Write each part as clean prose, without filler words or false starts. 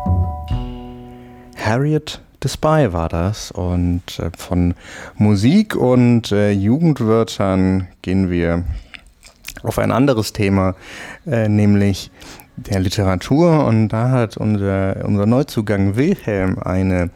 Harriet the Spy war das, und von Musik und Jugendwörtern gehen wir auf ein anderes Thema, nämlich der Literatur, und da hat unser Neuzugang Wilhelm ein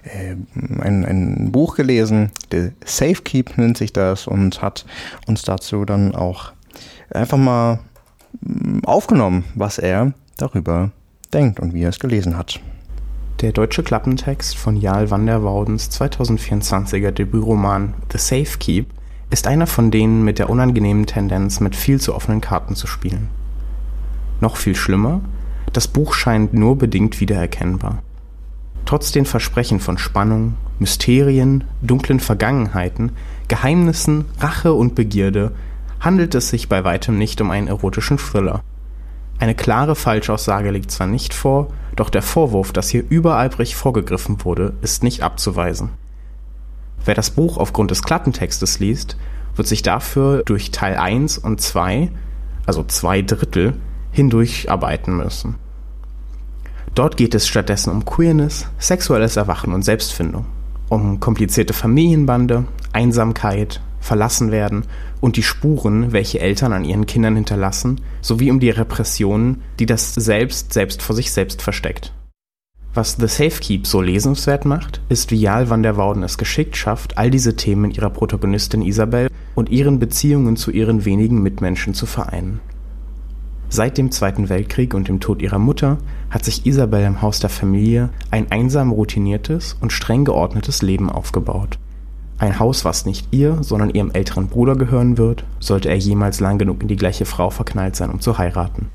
Buch gelesen, The Safekeep nennt sich das, und hat uns dazu dann auch einfach mal aufgenommen, was er darüber denkt und wie er es gelesen hat. Der deutsche Klappentext von Jal van der Woudens 2024er Debütroman The Safekeep ist einer von denen mit der unangenehmen Tendenz, mit viel zu offenen Karten zu spielen. Noch viel schlimmer, das Buch scheint nur bedingt wiedererkennbar. Trotz den Versprechen von Spannung, Mysterien, dunklen Vergangenheiten, Geheimnissen, Rache und Begierde handelt es sich bei weitem nicht um einen erotischen Thriller. Eine klare Falschaussage liegt zwar nicht vor, doch der Vorwurf, dass hier übereifrig vorgegriffen wurde, ist nicht abzuweisen. Wer das Buch aufgrund des Klappentextes liest, wird sich dafür durch Teil 1 und 2, also 2/3, hindurcharbeiten müssen. Dort geht es stattdessen um Queerness, sexuelles Erwachen und Selbstfindung, um komplizierte Familienbande, Einsamkeit, Verlassenwerden und die Spuren, welche Eltern an ihren Kindern hinterlassen, sowie um die Repressionen, die das selbst vor sich selbst versteckt. Was The Safekeep so lesenswert macht, ist, wie Jal van der Wouden es geschickt schafft, all diese Themen in ihrer Protagonistin Isabel und ihren Beziehungen zu ihren wenigen Mitmenschen zu vereinen. Seit dem Zweiten Weltkrieg und dem Tod ihrer Mutter hat sich Isabel im Haus der Familie ein einsam routiniertes und streng geordnetes Leben aufgebaut. Ein Haus, was nicht ihr, sondern ihrem älteren Bruder gehören wird, sollte er jemals lang genug in die gleiche Frau verknallt sein, um zu heiraten.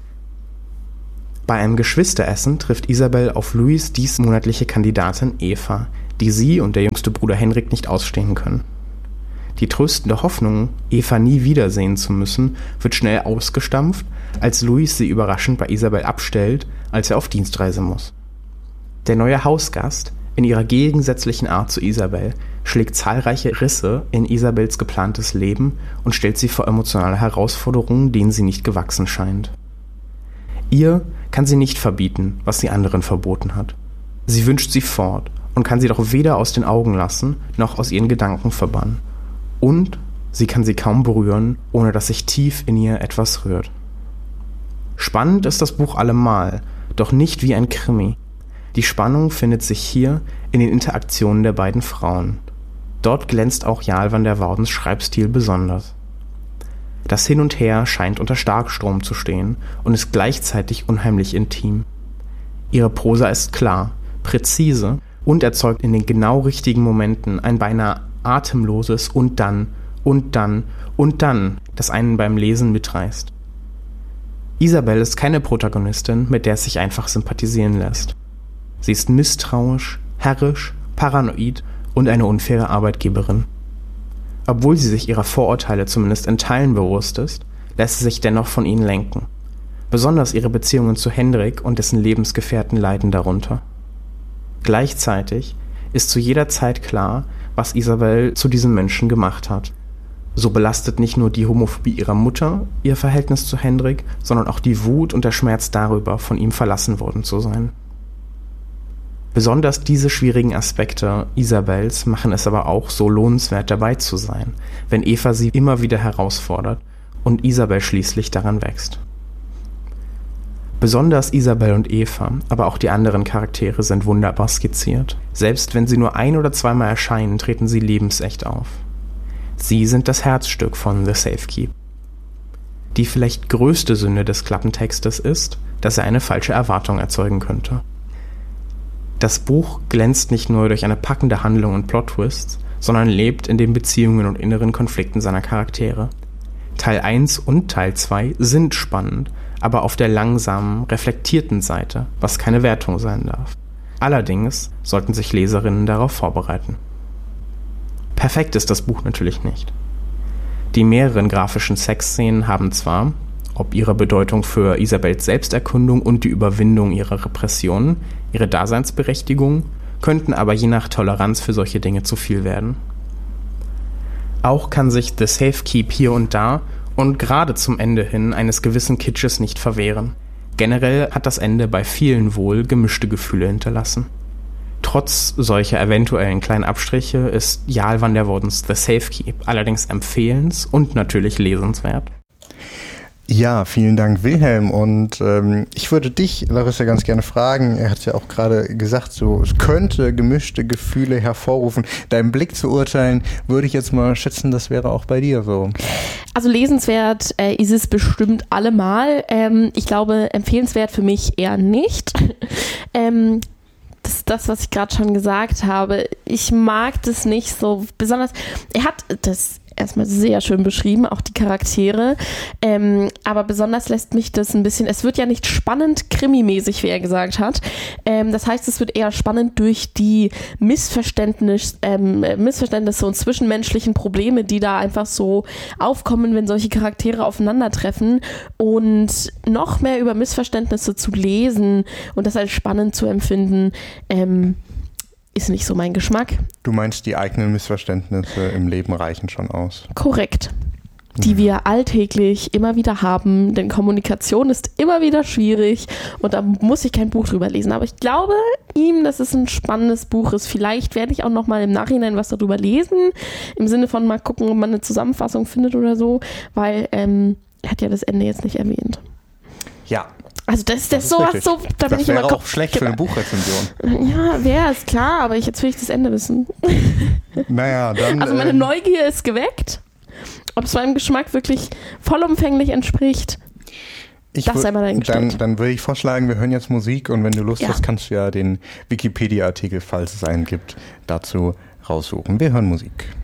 Bei einem Geschwisteressen trifft Isabel auf Louis' diesmonatliche Kandidatin Eva, die sie und der jüngste Bruder Henrik nicht ausstehen können. Die tröstende Hoffnung, Eva nie wiedersehen zu müssen, wird schnell ausgestampft, als Louis sie überraschend bei Isabel abstellt, als er auf Dienstreise muss. Der neue Hausgast, in ihrer gegensätzlichen Art zu Isabel, schlägt zahlreiche Risse in Isabels geplantes Leben und stellt sie vor emotionale Herausforderungen, denen sie nicht gewachsen scheint. Ihr kann sie nicht verbieten, was sie anderen verboten hat. Sie wünscht sie fort und kann sie doch weder aus den Augen lassen, noch aus ihren Gedanken verbannen. Und sie kann sie kaum berühren, ohne dass sich tief in ihr etwas rührt. Spannend ist das Buch allemal, doch nicht wie ein Krimi. Die Spannung findet sich hier in den Interaktionen der beiden Frauen. Dort glänzt auch Jal van der Woudens Schreibstil besonders. Das Hin und Her scheint unter Starkstrom zu stehen und ist gleichzeitig unheimlich intim. Ihre Prosa ist klar, präzise und erzeugt in den genau richtigen Momenten ein beinahe atemloses und dann, das einen beim Lesen mitreißt. Isabel ist keine Protagonistin, mit der es sich einfach sympathisieren lässt. Sie ist misstrauisch, herrisch, paranoid und eine unfaire Arbeitgeberin. Obwohl sie sich ihrer Vorurteile zumindest in Teilen bewusst ist, lässt sie sich dennoch von ihnen lenken. Besonders ihre Beziehungen zu Henrik und dessen Lebensgefährten leiden darunter. Gleichzeitig ist zu jeder Zeit klar, was Isabel zu diesem Menschen gemacht hat. So belastet nicht nur die Homophobie ihrer Mutter ihr Verhältnis zu Henrik, sondern auch die Wut und der Schmerz darüber, von ihm verlassen worden zu sein. Besonders diese schwierigen Aspekte Isabels machen es aber auch so lohnenswert, dabei zu sein, wenn Eva sie immer wieder herausfordert und Isabel schließlich daran wächst. Besonders Isabel und Eva, aber auch die anderen Charaktere sind wunderbar skizziert. Selbst wenn sie nur ein- oder zweimal erscheinen, treten sie lebensecht auf. Sie sind das Herzstück von The Safekeep. Die vielleicht größte Sünde des Klappentextes ist, dass er eine falsche Erwartung erzeugen könnte. Das Buch glänzt nicht nur durch eine packende Handlung und Plot-Twists, sondern lebt in den Beziehungen und inneren Konflikten seiner Charaktere. Teil 1 und Teil 2 sind spannend, aber auf der langsamen, reflektierten Seite, was keine Wertung sein darf. Allerdings sollten sich Leserinnen darauf vorbereiten. Perfekt ist das Buch natürlich nicht. Die mehreren grafischen Sexszenen haben zwar, ob ihrer Bedeutung für Isabels Selbsterkundung und die Überwindung ihrer Repressionen, ihre Daseinsberechtigung, könnten aber je nach Toleranz für solche Dinge zu viel werden. Auch kann sich The Safekeep hier und da und gerade zum Ende hin eines gewissen Kitsches nicht verwehren. Generell hat das Ende bei vielen wohl gemischte Gefühle hinterlassen. Trotz solcher eventuellen kleinen Abstriche ist Jarl van der Wordens The Safekeep allerdings empfehlens- und natürlich lesenswert. Ja, vielen Dank, Wilhelm. Und ich würde dich, Larissa, ganz gerne fragen, er hat es ja auch gerade gesagt, so, es könnte gemischte Gefühle hervorrufen. Deinen Blick zu urteilen, würde ich jetzt mal schätzen, das wäre auch bei dir so. Also lesenswert ist es bestimmt allemal. Ich glaube, empfehlenswert für mich eher nicht. Das ist das, was ich gerade schon gesagt habe. Ich mag das nicht so besonders. Er hat das erstmal sehr schön beschrieben, auch die Charaktere. Aber besonders lässt mich das ein bisschen, es wird ja nicht spannend krimimäßig, wie er gesagt hat. Das heißt, es wird eher spannend durch die Missverständnisse und zwischenmenschlichen Probleme, die da einfach so aufkommen, wenn solche Charaktere aufeinandertreffen. Und noch mehr über Missverständnisse zu lesen und das als spannend zu empfinden, ist nicht so mein Geschmack. Du meinst, die eigenen Missverständnisse im Leben reichen schon aus? Korrekt. Die wir alltäglich immer wieder haben, denn Kommunikation ist immer wieder schwierig und da muss ich kein Buch drüber lesen. Aber ich glaube ihm, dass es ein spannendes Buch ist. Vielleicht werde ich auch noch mal im Nachhinein was darüber lesen, im Sinne von mal gucken, ob man eine Zusammenfassung findet oder so, weil er hat ja das Ende jetzt nicht erwähnt. Ja. Also das ist sowas so, da bin ich immer auch schlecht für eine Buchrezension. Ja, wäre es klar, aber jetzt will ich das Ende wissen. Naja, dann... Also meine Neugier ist geweckt. Ob es meinem Geschmack wirklich vollumfänglich entspricht, das sei mal dahingestellt. Dann würde ich vorschlagen, wir hören jetzt Musik und wenn du Lust hast, kannst du ja den Wikipedia-Artikel, falls es einen gibt, dazu raussuchen. Wir hören Musik.